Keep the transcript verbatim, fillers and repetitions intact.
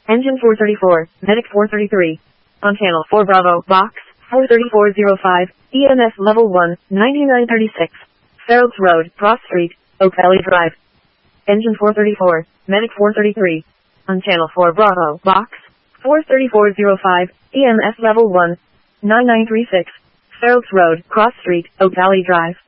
Engine four thirty-four, Medic four thirty-three. On channel four Bravo, box, four thirty-four oh five, E M S level one, ninety-nine thirty-six. Fair Oaks Road, Cross Street, Oak Valley Drive. Engine four thirty-four, Medic four thirty-three. On channel four Bravo, box, four thirty-four oh five, E M S level one, nine nine three six. Fair Oaks Road, Cross Street, Oak Valley Drive.